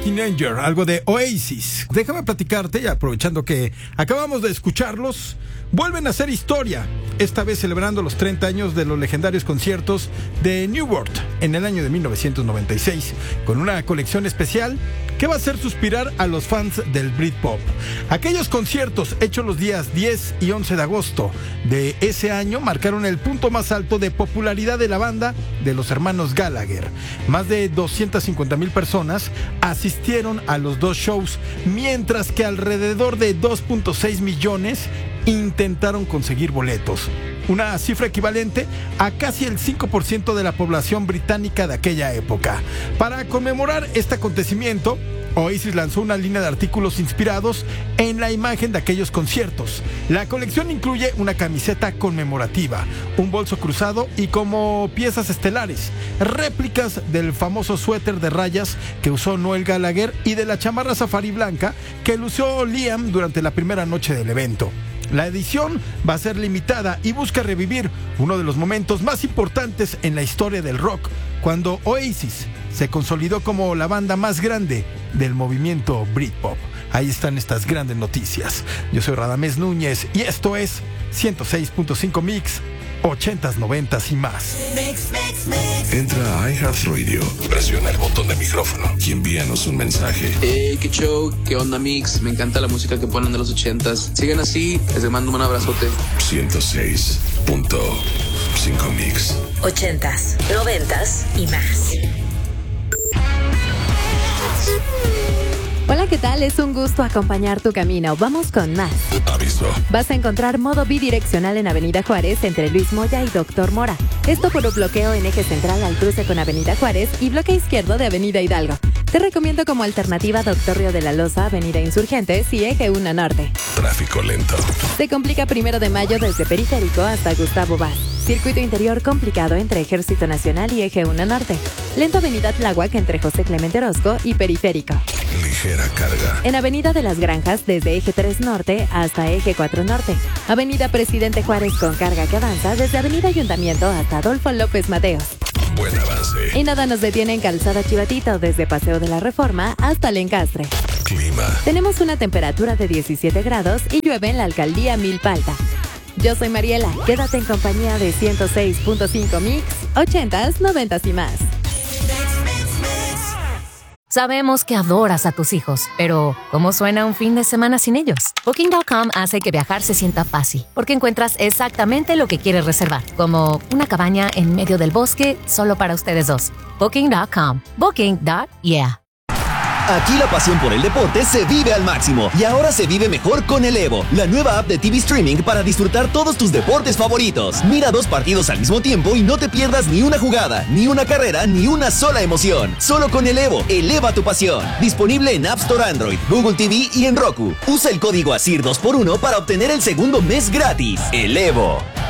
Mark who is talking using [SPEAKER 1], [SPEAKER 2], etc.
[SPEAKER 1] Teenager, algo de Oasis. Déjame platicarte, y aprovechando que acabamos de escucharlos, vuelven a hacer historia, esta vez celebrando los 30 años de los legendarios conciertos de New World en el año de 1996, con una colección especial que va a hacer suspirar a los fans del Britpop. Aquellos conciertos hechos los días 10 y 11 de agosto de ese año marcaron el punto más alto de popularidad de la banda de los hermanos Gallagher. Más de 250,000 personas asistieron a los dos shows, mientras que alrededor de 2.6 millones intentaron conseguir boletos, una cifra equivalente a casi el 5% de la población británica de aquella época. Para conmemorar este acontecimiento, Oasis lanzó una línea de artículos inspirados en la imagen de aquellos conciertos. La colección incluye una camiseta conmemorativa, un bolso cruzado y, como piezas estelares, réplicas del famoso suéter de rayas que usó Noel Gallagher y de la chamarra safari blanca que lució Liam durante la primera noche del evento. La edición va a ser limitada y busca revivir uno de los momentos más importantes en la historia del rock, cuando Oasis se consolidó como la banda más grande del movimiento Britpop. Ahí están estas grandes noticias. Yo soy Radamés Núñez y esto es 106.5 Mix, 80s, 90s y más.
[SPEAKER 2] Entra a iHeartRadio, presiona el botón de micrófono y envíanos un mensaje.
[SPEAKER 3] Qué show, qué onda Mix, me encanta la música que ponen de los 80s. Sigan así, les mando un abrazote.
[SPEAKER 2] 106.5 Mix.
[SPEAKER 4] 80s, 90s y más.
[SPEAKER 5] Hola, ¿qué tal? Es un gusto acompañar tu camino. Vamos con más.
[SPEAKER 2] Aviso.
[SPEAKER 5] Vas a encontrar modo bidireccional en Avenida Juárez entre Luis Moya y Doctor Mora. Esto por un bloqueo en eje central al cruce con Avenida Juárez y bloque izquierdo de Avenida Hidalgo. Te recomiendo como alternativa Doctor Río de la Loza, Avenida Insurgentes y Eje 1 Norte.
[SPEAKER 2] Tráfico lento.
[SPEAKER 5] Se complica 1 de Mayo desde Periférico hasta Gustavo Vaz. Circuito interior complicado entre Ejército Nacional y Eje 1 Norte. Lento Avenida Tláhuac entre José Clemente Orozco y Periférico.
[SPEAKER 2] Ligera carga.
[SPEAKER 5] En Avenida de las Granjas desde Eje 3 Norte hasta Eje 4 Norte. Avenida Presidente Juárez con carga que avanza desde Avenida Ayuntamiento hasta Adolfo López Mateos.
[SPEAKER 2] Buen avance.
[SPEAKER 5] Y nada nos detiene en Calzada Chivatito desde Paseo de la Reforma hasta El Encastre.
[SPEAKER 2] Clima.
[SPEAKER 5] Tenemos una temperatura de 17 grados y llueve en la alcaldía Milpa Alta. Yo soy Mariela, quédate en compañía de 106.5 Mix, 80s, 90s y más.
[SPEAKER 6] Sabemos que adoras a tus hijos, pero ¿cómo suena un fin de semana sin ellos? Booking.com hace que viajar se sienta fácil, porque encuentras exactamente lo que quieres reservar, como una cabaña en medio del bosque solo para ustedes dos. Booking.com. Booking.yeah.
[SPEAKER 7] Aquí la pasión por el deporte se vive al máximo y ahora se vive mejor con el Evo, la nueva app de TV Streaming para disfrutar todos tus deportes favoritos. Mira 2 partidos al mismo tiempo y no te pierdas ni una jugada, ni una carrera, ni una sola emoción. Solo con el Evo, eleva tu pasión. Disponible en App Store Android, Google TV y en Roku. Usa el código ASIR 2x1 para obtener el segundo mes gratis. El Evo.